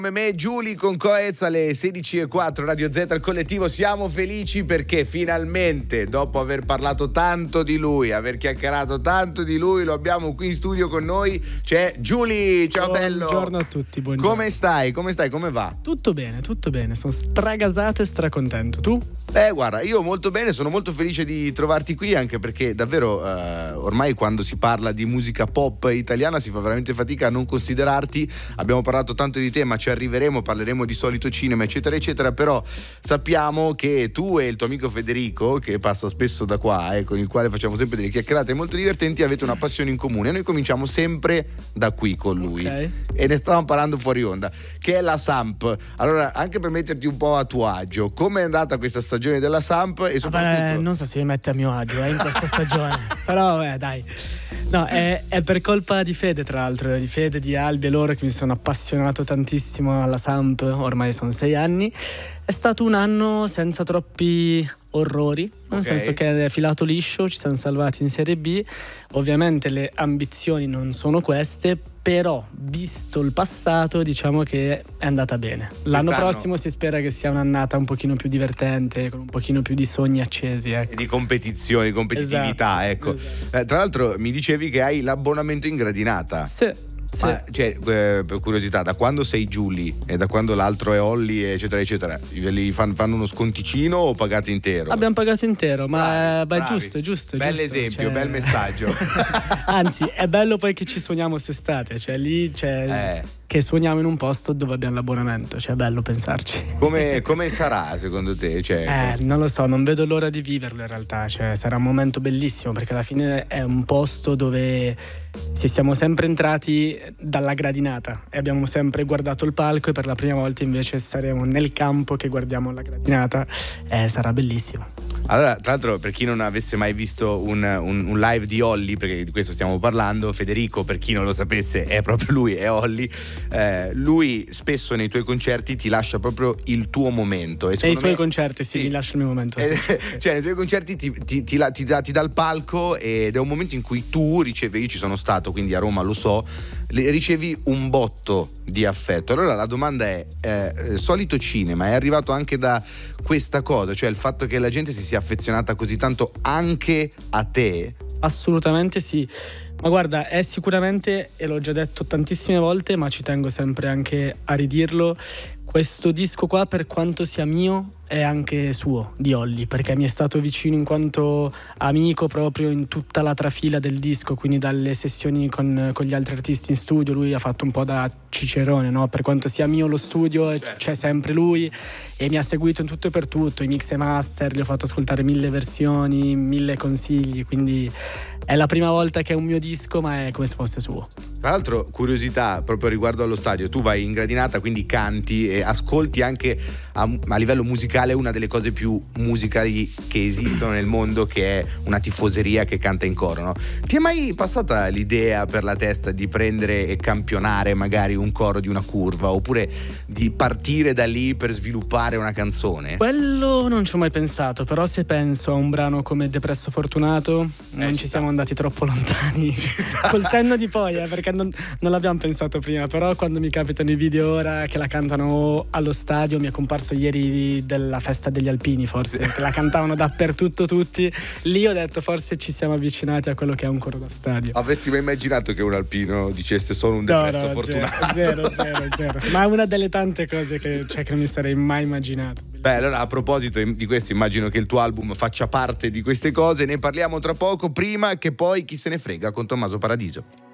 Come me, Giulia con Coez alle 16:04, Radio Z al collettivo. Siamo felici perché finalmente, dopo aver parlato tanto di lui, aver chiacchierato tanto di lui, lo abbiamo qui in studio con noi. C'è Giulia, ciao bello. Buongiorno a tutti, buongiorno. Come stai? Come va? Tutto bene, sono stragasato e stracontento. Tu? Guarda, io molto bene, sono molto felice di trovarti qui, anche perché davvero ormai quando si parla di musica pop italiana si fa veramente fatica a non considerarti. Abbiamo parlato tanto di te, ma ci arriveremo, parleremo di solito cinema eccetera eccetera, però sappiamo che tu e il tuo amico Federico, che passa spesso da qua, con il quale facciamo sempre delle chiacchierate molto divertenti, avete una passione in comune. Noi cominciamo sempre da qui con lui, e ne stavamo parlando fuori onda, che è la Samp. Allora, anche per metterti un po' a tuo agio, come è andata questa stagione della Samp? E soprattutto non so se mi mette a mio agio in questa stagione però dai, no, è per colpa di Fede, tra l'altro, di Fede, di Albi e loro, che mi sono appassionato tantissimo alla Samp. Ormai sono 6 anni. È stato un anno senza troppi orrori, nel senso che è filato liscio, ci siamo salvati in Serie B. Ovviamente le ambizioni non sono queste, però visto il passato diciamo che è andata bene. L'anno prossimo si spera che sia un'annata un pochino più divertente, con un pochino più di sogni accesi, ecco. E di competizione, competitività, esatto, ecco. Esatto. Tra l'altro mi dicevi che hai l'abbonamento in gradinata. Sì. Ma, per curiosità, da quando sei Giulia e da quando l'altro è Olli eccetera eccetera, li fanno uno sconticino o pagate intero? Abbiamo pagato intero, ma bravi. È giusto. Esempio, bel messaggio. Anzi, è bello poi che ci suoniamo quest'estate, lì che suoniamo in un posto dove abbiamo l'abbonamento, è bello pensarci. Come sarà secondo te? Non lo so, non vedo l'ora di viverlo in realtà, sarà un momento bellissimo, perché alla fine è un posto dove siamo sempre entrati dalla gradinata e abbiamo sempre guardato il palco, e per la prima volta invece saremo nel campo che guardiamo la gradinata. Sarà bellissimo. Allora, tra l'altro, per chi non avesse mai visto un live di Olli, perché di questo stiamo parlando, Federico, per chi non lo sapesse, è proprio lui, è Olli. Lui spesso nei tuoi concerti ti lascia proprio il tuo momento. E nei suoi concerti mi lascia il mio momento. Cioè, nei tuoi concerti ti dà il palco, ed è un momento in cui tu ricevi, io ci sono stato, quindi a Roma lo so, ricevi un botto di affetto. Allora la domanda è, solito cinema è arrivato anche da questa cosa, cioè il fatto che la gente si sia affezionata così tanto anche a te? Assolutamente sì, ma guarda, è sicuramente, e l'ho già detto tantissime volte, ma ci tengo sempre anche a ridirlo, questo disco qua, per quanto sia mio, è anche suo, di Olli, perché mi è stato vicino in quanto amico proprio in tutta la trafila del disco, quindi dalle sessioni con gli altri artisti in studio. Lui ha fatto un po' da cicerone, no? Per quanto sia mio lo studio, c'è sempre lui, e mi ha seguito in tutto e per tutto, i mix e master, gli ho fatto ascoltare 1000 versioni, 1000 consigli, quindi è la prima volta che è un mio disco, ma è come se fosse suo. Tra l'altro, curiosità proprio riguardo allo stadio, tu vai in gradinata, quindi canti e ascolti anche a livello musicale una delle cose più musicali che esistono nel mondo, che è una tifoseria che canta in coro, no? Ti è mai passata l'idea per la testa di prendere e campionare magari un coro di una curva, oppure di partire da lì per sviluppare una canzone? Quello non ci ho mai pensato, però se penso a un brano come Depresso Fortunato non ci siamo andati troppo lontani col senno di poi, perché non l'abbiamo pensato prima, però quando mi capitano i video ora che la cantano allo stadio, mi è comparso ieri della festa degli alpini, forse, che la cantavano dappertutto tutti, lì ho detto forse ci siamo avvicinati a quello che è un coro da stadio. Avresti mai immaginato che un alpino dicesse sono un depresso fortunato? Zero. Ma è una delle tante cose che non mi sarei mai immaginato. Beh, allora, a proposito di questo, immagino che il tuo album faccia parte di queste cose, ne parliamo tra poco, prima che poi chi se ne frega con Tommaso Paradiso.